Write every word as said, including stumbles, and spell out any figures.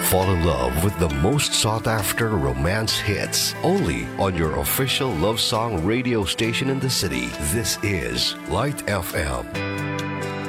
Fall in love with the most sought-after romance hits only on your official love song radio station in the city. This is Light F M.